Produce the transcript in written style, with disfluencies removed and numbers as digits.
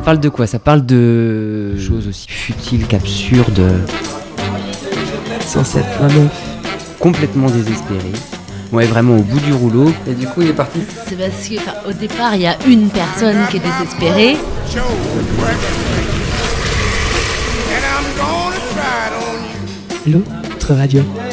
parle de quoi ? Ça parle de choses aussi futiles qu'absurdes. Censé être la meuf. Complètement désespéré. Ouais, vraiment au bout du rouleau. Et du coup, il est parti. C'est parce que, au départ, il y a une personne qui est désespérée. L'autre radio.